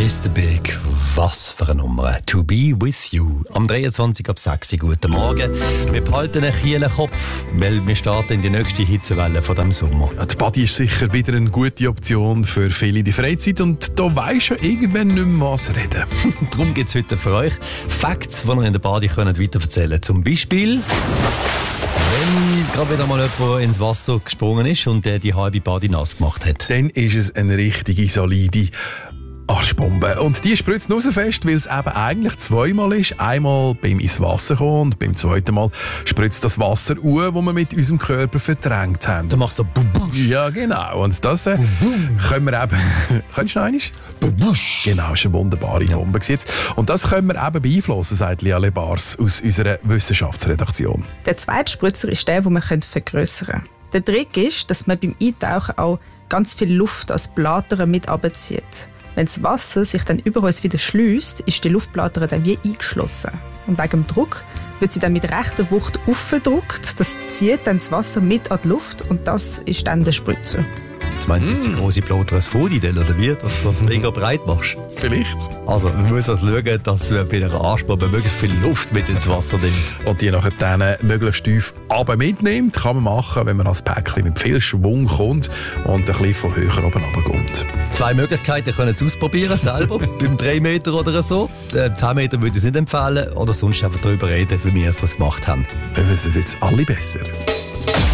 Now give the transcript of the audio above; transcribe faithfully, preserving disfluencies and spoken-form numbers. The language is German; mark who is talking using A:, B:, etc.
A: Mister Big, was für eine Nummer. To be with you. Am dreiundzwanzig ab sechs Uhr. Guten Morgen. Wir behalten einen kühlen Kopf, weil wir starten in die nächste Hitzewelle von diesem Sommer.
B: Ja, die Badi ist sicher wieder eine gute Option für viele in die Freizeit und da weisst du irgendwann nicht mehr, was reden.
A: Darum gibt es heute für euch Facts, die ihr in der Badi könnt weiterverzählen könnt. Zum Beispiel, wenn gerade wieder mal jemand ins Wasser gesprungen ist und der die halbe Badi nass gemacht hat.
B: Dann ist es eine richtige, solide Arschbombe. Und die spritzt nur so fest, weil es eben eigentlich zweimal ist. Einmal beim ins Wasser kommen und beim zweiten Mal spritzt das Wasser an, das wir mit unserem Körper verdrängt haben.
A: Du machst so Bubusch.
B: Ja, genau. Und das äh, können wir eben... Könntest du noch einmal?
A: Bubusch.
B: Genau, das ist eine wunderbare Bombe. Jetzt. Und das können wir eben beeinflussen, sagt Lia Lebars aus unserer Wissenschaftsredaktion.
C: Der zweite Spritzer ist der, den man vergrössern kann. Der Trick ist, dass man beim Eintauchen auch ganz viel Luft als Blätter mit runterzieht. Wenn das Wasser sich dann über uns wieder schliesst, ist die Luftblätter dann wie eingeschlossen. Und wegen dem Druck wird sie dann mit rechter Wucht aufgedrückt. Das zieht dann das Wasser mit an die Luft und das ist dann der Spritzer.
A: Du meinst jetzt die grosse Blotter als Fodidell oder wie? Dass du das mega breit machst?
B: Vielleicht.
A: Also man muss also schauen, dass bei einer Arschbombe möglichst viel Luft mit ins Wasser nimmt.
B: Und die nachher dann möglichst tief runter mitnimmt, kann man machen, wenn man als Päckchen mit viel Schwung kommt und ein bisschen von höher oben runterkommt.
A: Zwei Möglichkeiten, ihr könnt es ausprobieren, selber, beim drei Meter oder so. zehn Meter würde ich es nicht empfehlen, oder sonst einfach darüber reden, wie wir es das gemacht haben.
B: Wir wissen es jetzt alle besser.